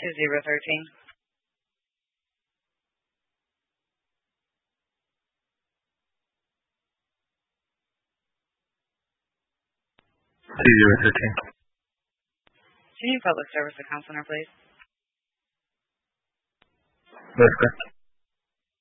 2013. Senior Public Service Account Center, please. That's correct.